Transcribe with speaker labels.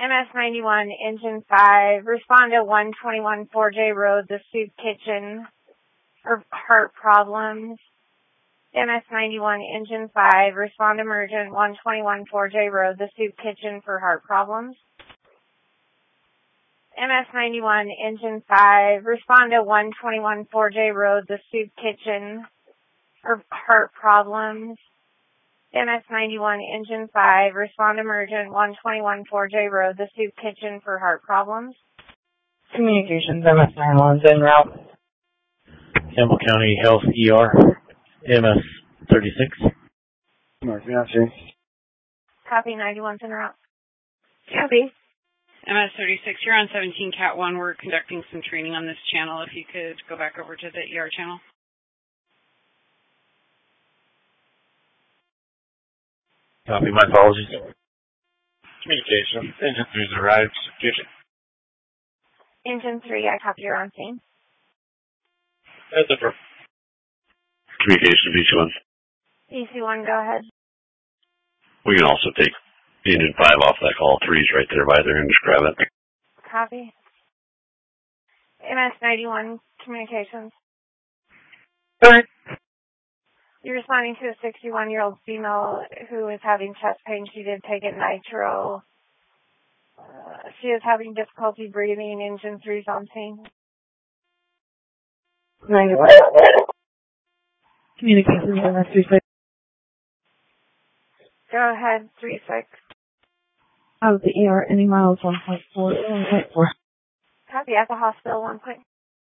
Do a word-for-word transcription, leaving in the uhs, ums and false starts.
Speaker 1: M S ninety-one, Engine five, respond to one twenty-one four J Road, the soup kitchen, for heart problems. M S ninety-one, Engine five, respond emergent, one twenty-one four J Road, the soup kitchen, for heart problems. M S ninety-one, Engine five, respond to one twenty-one four J Road, the soup kitchen, for heart problems. M S ninety-one, Engine five, respond emergent, one twenty-one four J Road, the soup kitchen, for heart problems.
Speaker 2: Communications, M S ninety-one's en route.
Speaker 3: Campbell County Health E R, M S thirty-six.
Speaker 4: North Yancey.
Speaker 1: Copy, ninety-one's en route.
Speaker 2: Copy.
Speaker 5: M S thirty-six, you're on seventeen Cat one. We're conducting some training on this channel. If you could go back over to the E R channel.
Speaker 3: Copy, my apologies.
Speaker 4: Communication. Engine three's arrived. Kitchen.
Speaker 1: Engine three, I copy, you're on scene.
Speaker 4: That's it for
Speaker 3: Communication B C one.
Speaker 1: B C one, go ahead.
Speaker 3: We can also take Engine five off that call. Three's right there by there and just grab it.
Speaker 1: Copy. M S ninety-one, communications.
Speaker 2: Good.
Speaker 1: You're responding to a sixty-one-year-old female who is having chest pain. She did take it nitro. Uh, she is having difficulty breathing. Engine three's on scene.
Speaker 2: ninety-one. Communications, M S thirty-six.
Speaker 1: Go ahead, three six.
Speaker 2: Out of the E R, any miles one point four, one point four.
Speaker 1: Copy, at the hospital, one point